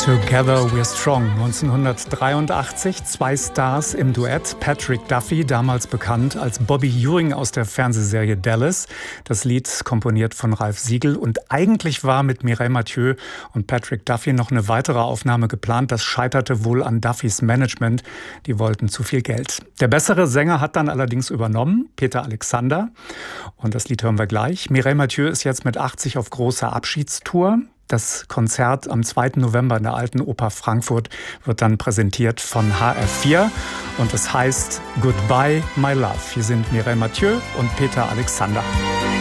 Together We're Strong, 1983, zwei Stars im Duett. Patrick Duffy, damals bekannt als Bobby Ewing aus der Fernsehserie Dallas. Das Lied komponiert von Ralph Siegel. Und eigentlich war mit Mireille Mathieu und Patrick Duffy noch eine weitere Aufnahme geplant. Das scheiterte wohl an Duffys Management. Die wollten zu viel Geld. Der bessere Sänger hat dann allerdings übernommen, Peter Alexander. Und das Lied hören wir gleich. Mireille Mathieu ist jetzt mit 80 auf großer Abschiedstour. Das Konzert am 2. November in der Alten Oper Frankfurt wird dann präsentiert von HR4 und es heißt Goodbye, My Love. Hier sind Mireille Mathieu und Peter Alexander.